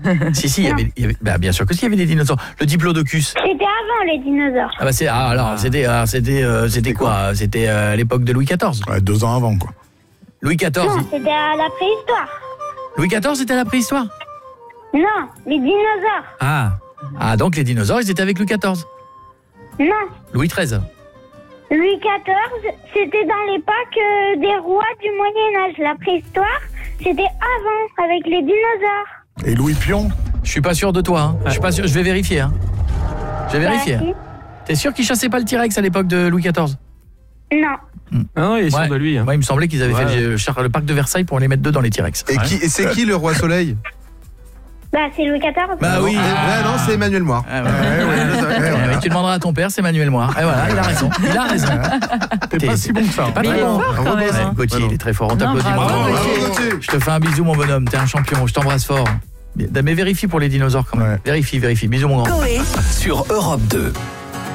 Si, il y avait bah, bien sûr que si, il y avait des dinosaures. Le diplodocus. C'était avant les dinosaures. Ah bah c'était quoi? C'était à l'époque de Louis XIV. Ouais, 2 ans avant, quoi. Louis XIV. Non, c'était à la préhistoire. Louis XIV, c'était à la préhistoire. Non, les dinosaures. Ah, donc les dinosaures, ils étaient avec Louis XIV. Non. Louis XIII. Louis XIV, c'était dans l'époque des rois du Moyen-Âge. La préhistoire, c'était avant, avec les dinosaures. Et Louis Pion? Je suis pas sûr de toi, hein. Je suis pas sûr, je vais vérifier, hein. Je vais vérifier. Si. T'es sûr qu'ils chassaient pas le T-Rex à l'époque de Louis XIV? Non. Ah non, il est sûr de lui. Hein. Moi, il me semblait qu'ils avaient fait le parc de Versailles pour les mettre dedans, les T-Rex. Et c'est qui le roi soleil? Bah, c'est Louis XIV. Bah oui. Non, c'est Emmanuel Moir. Tu demanderas à ton père, c'est Emmanuel Moir. Et voilà, il a raison. T'es pas si bon que ça. T'es pas très bon. Gauthier, il est très fort. On t'applaudit. bravo, Je te fais un bisou, mon bonhomme. T'es un champion. Je t'embrasse fort. Mais vérifie pour les dinosaures quand même. Vérifie. Bisous, mon grand. Coé sur Europe 2.